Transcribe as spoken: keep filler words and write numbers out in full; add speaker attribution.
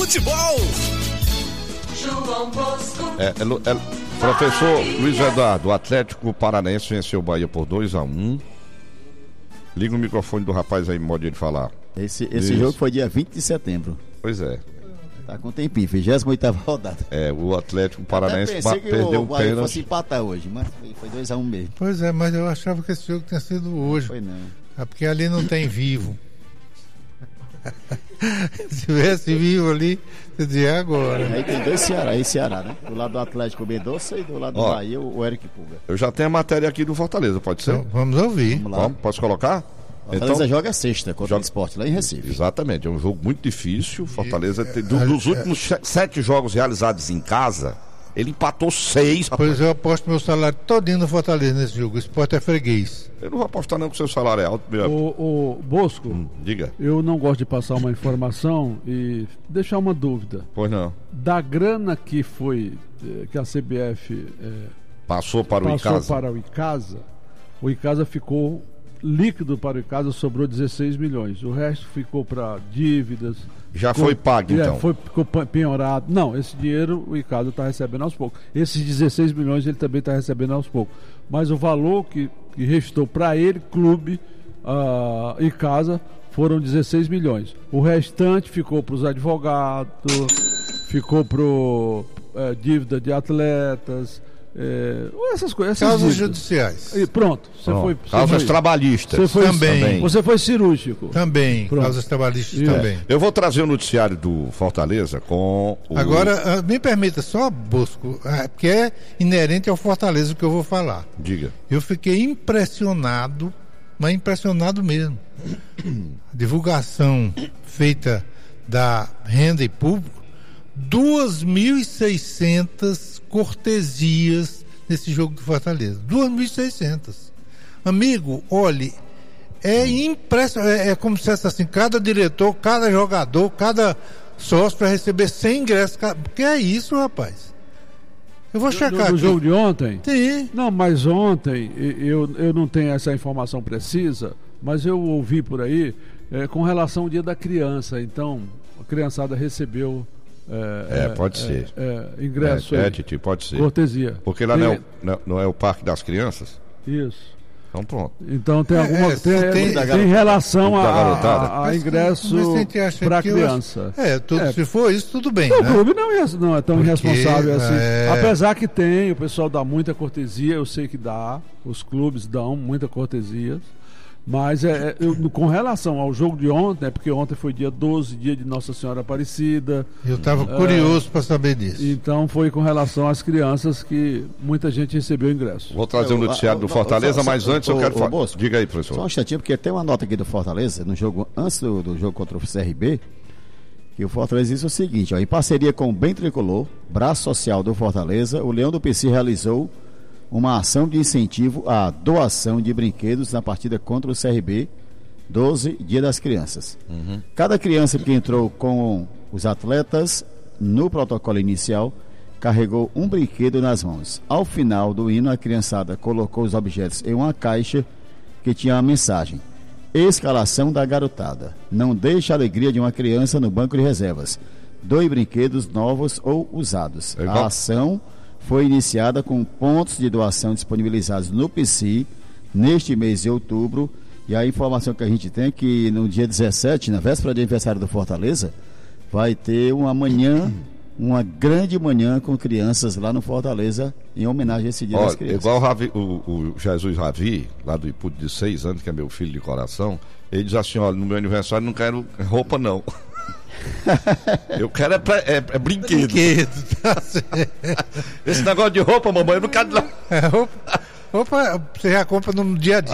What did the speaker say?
Speaker 1: futebol.
Speaker 2: João Bosco.
Speaker 3: É, é, é, professor Luiz Eduardo, o Atlético Paranaense venceu o Bahia por dois a um. Liga o microfone do rapaz aí, modo de falar.
Speaker 4: Esse, esse jogo foi dia vinte de setembro.
Speaker 3: Pois é.
Speaker 4: Tá com tempinho, vigésima oitava rodada.
Speaker 3: É, o Atlético Paranaense
Speaker 4: ba- perdeu o
Speaker 3: pênalti.
Speaker 4: fosse empatar hoje, mas foi dois a um mesmo.
Speaker 5: Pois é, mas eu achava que esse jogo tinha sido hoje.
Speaker 4: Foi não.
Speaker 5: É porque ali não tem vivo. Se tivesse vivo ali, você dizia agora.
Speaker 4: Aí tem dois Ceará, aí Ceará, né? Do lado do Atlético Mendonça e do lado
Speaker 3: Ó,
Speaker 4: do Bahia o Eric Puga.
Speaker 3: Eu já tenho a matéria aqui do Fortaleza, pode ser?
Speaker 5: Então, vamos ouvir.
Speaker 4: Vamos lá.
Speaker 3: Vamos, posso colocar?
Speaker 4: Fortaleza
Speaker 3: Então,
Speaker 4: joga sexta contra
Speaker 3: joga...
Speaker 4: o Sport lá em Recife.
Speaker 3: Exatamente, é um jogo muito difícil. Fortaleza, tem, do, dos últimos sete jogos realizados em casa, ele empatou seis.
Speaker 5: Pois rapaz. Eu aposto meu salário todinho no Fortaleza nesse jogo. O Sport é freguês.
Speaker 3: Eu não vou apostar não que o seu salário é alto. Meu...
Speaker 6: O, o Bosco,
Speaker 3: hum, diga.
Speaker 6: Eu não gosto de passar uma informação e deixar uma dúvida.
Speaker 3: Pois não.
Speaker 6: Da grana que foi, que a C B F é,
Speaker 3: passou para o
Speaker 6: passou
Speaker 3: Icasa.
Speaker 6: para o Icasa, o Icasa ficou líquido para o Icasa, sobrou dezesseis milhões. O resto ficou para dívidas.
Speaker 3: Já
Speaker 6: ficou,
Speaker 3: foi pago,
Speaker 6: é,
Speaker 3: então?
Speaker 6: Foi, ficou penhorado. Não, esse dinheiro o Icasa está recebendo aos poucos. Esses dezesseis milhões ele também está recebendo aos poucos. Mas o valor que, que restou para ele, clube, uh, Icasa, foram dezesseis milhões. O restante ficou para os advogados, ficou para uh, dívida de atletas. É, essas coisas.
Speaker 5: Causas judiciais.
Speaker 6: E pronto. Você
Speaker 3: Pronto.
Speaker 6: foi,
Speaker 3: causas
Speaker 6: foi,
Speaker 3: trabalhistas.
Speaker 6: Você foi,
Speaker 5: também.
Speaker 6: também. Você foi cirúrgico.
Speaker 5: Também.
Speaker 6: Pronto.
Speaker 5: Causas trabalhistas
Speaker 6: Isso.
Speaker 5: também.
Speaker 3: É. Eu vou trazer o noticiário do Fortaleza com o...
Speaker 5: Agora, me permita só, Bosco, porque é inerente ao Fortaleza o que eu vou falar.
Speaker 3: Diga.
Speaker 5: Eu fiquei impressionado, mas impressionado mesmo. A divulgação feita da renda e público, duas mil e seiscentas cortesias nesse jogo do Fortaleza. duas mil e seiscentas. Amigo, olhe, é impressionante. É, é como se fosse assim, cada diretor, cada jogador, cada sócio para receber cem ingressos. Que é isso, rapaz? Eu vou checar
Speaker 6: no, no
Speaker 5: aqui.
Speaker 6: jogo de ontem?
Speaker 5: Sim.
Speaker 6: Não, mas ontem, eu, eu não tenho essa informação precisa, mas eu ouvi por aí, é, com relação ao dia da criança. Então, a criançada recebeu...
Speaker 3: É, é, pode
Speaker 6: é,
Speaker 3: ser.
Speaker 6: É, é, ingresso.
Speaker 3: É, é, Titi, pode ser.
Speaker 6: Cortesia.
Speaker 3: Porque lá
Speaker 6: tem...
Speaker 3: não, é o, não é o Parque das Crianças?
Speaker 6: Isso.
Speaker 3: Então pronto.
Speaker 6: Então tem alguma
Speaker 5: É,
Speaker 6: tem,
Speaker 5: tem,
Speaker 6: tem, tem relação a, a, a ingresso para criança.
Speaker 5: Eu, é, tudo, é, se for isso, tudo bem.
Speaker 6: O
Speaker 5: né?
Speaker 6: clube não é, não é tão
Speaker 5: Porque,
Speaker 6: irresponsável assim.
Speaker 5: É...
Speaker 6: Apesar que tem, o pessoal dá muita cortesia, eu sei que dá, os clubes dão muita cortesia. Mas é, é, eu, com relação ao jogo de ontem, é porque ontem foi dia doze, dia de Nossa Senhora Aparecida.
Speaker 5: Eu estava é, curioso para saber disso.
Speaker 6: Então foi com relação às crianças que muita gente recebeu ingresso.
Speaker 3: Vou trazer o um noticiário do Fortaleza, mas antes eu quero falar. Diga aí, professor.
Speaker 4: Só um instantinho, porque tem uma nota aqui do Fortaleza, no jogo, antes do, do jogo contra o C R B, que o Fortaleza disse o seguinte, ó, em parceria com o Bem Tricolor, braço social do Fortaleza, o Leão do P C realizou uma ação de incentivo à doação de brinquedos na partida contra o C R B, doze, Dia das Crianças. Uhum. Cada criança que entrou com os atletas no protocolo inicial carregou um brinquedo nas mãos. Ao final do hino, a criançada colocou os objetos em uma caixa que tinha uma mensagem: escalação da garotada. Não deixe a alegria de uma criança no banco de reservas. Doe brinquedos novos ou usados. É a ação foi iniciada com pontos de doação disponibilizados no P C neste mês de outubro, e a informação que a gente tem é que no dia dezessete, na véspera de aniversário do Fortaleza, vai ter uma manhã, uma grande manhã com crianças lá no Fortaleza em homenagem a esse Dia
Speaker 3: Olha,
Speaker 4: das Crianças.
Speaker 3: Igual o, Ravi, o, o Jesus Ravi, lá do Iputo de seis anos, que é meu filho de coração, ele diz assim, olha, no meu aniversário não quero roupa não. Eu quero é, pra, é, é brinquedo.
Speaker 5: Brinquedo, tá certo.
Speaker 3: Esse negócio de roupa, mamãe, eu não quero não.
Speaker 5: É, roupa, roupa você já compra no dia a dia.